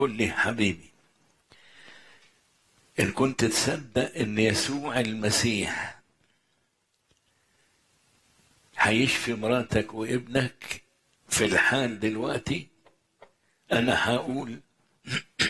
قل لي حبيبي، إن كنت تصدق إن يسوع المسيح هيشفي مراتك وابنك في الحال دلوقتي، أنا هقول